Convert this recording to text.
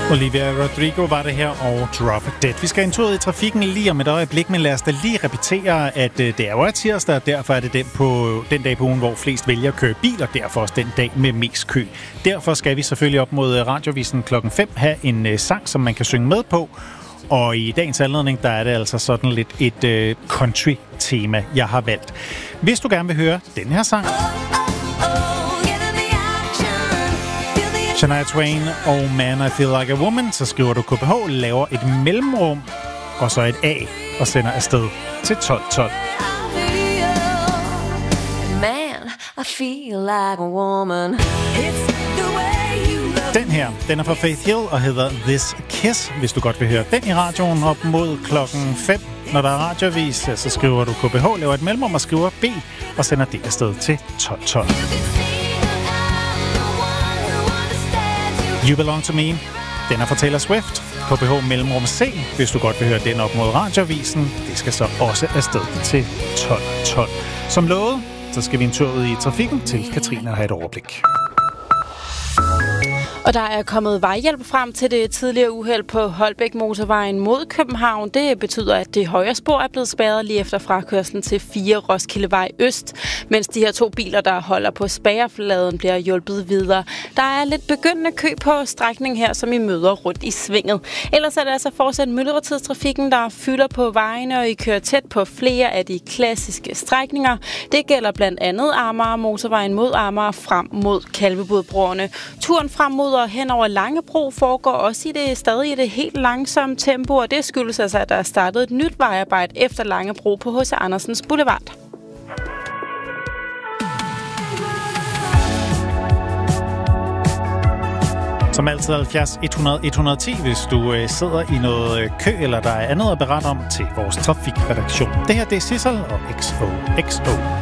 Olivia Rodrigo var det her, og Drop Dead. Vi skal en tur i trafikken lige om et øjeblik, men lad os da lige repetere, at det er jo tirsdag, og derfor er det den dag på ugen, hvor flest vælger at køre bil, og derfor også den dag med mest kø. Derfor skal vi selvfølgelig op mod Radiovisen klokken 5 have en sang, som man kan synge med på. Og i dagens anledning, der er det altså sådan lidt et country-tema, jeg har valgt. Hvis du gerne vil høre den her sang, Shania Twain og Man, I Feel Like a Woman, så skriver du KBH, laver et mellemrum og så et A og sender afsted til 1212. Man, I feel like a woman. Den her, den er fra Faith Hill og hedder This Kiss. Hvis du godt vil høre den i radioen op mod klokken 5, når der er radioavis, så skriver du KBH, laver et mellemrum og skriver B og sender det afsted til 1212. You Belong To Me, den er fra Taylor Swift. KBH mellemrum C, hvis du godt vil høre den op mod radioavisen. Det skal så også afsted til 1212. Som lovet, så skal vi en tur ud i trafikken til Katrine og have et overblik. Og der er kommet vejhjælp frem til det tidligere uheld på Holbæk Motorvejen mod København. Det betyder, at det højre spor er blevet spærret lige efter frakørslen til 4 Roskildevej Øst, mens de her 2 biler, der holder på spærrefladen, bliver hjulpet videre. Der er lidt begyndende kø på strækningen her, som I møder rundt i svinget. Ellers er det altså fortsat myldretidstrafikken, der fylder på vejene, og I kører tæt på flere af de klassiske strækninger. Det gælder blandt andet Amager Motorvejen mod Amager frem mod Kalvebodbroerne. Turen frem mod og hen over Langebro foregår også stadig i det helt langsomme tempo, og det skyldes altså, at der er startet et nyt vejarbejde efter Langebro på H.C. Andersens Boulevard. Som altid 70 100 110, hvis du sidder i noget kø, eller der er andet at berette om til vores trafikredaktion. Det her, det er Sissel og XOXO.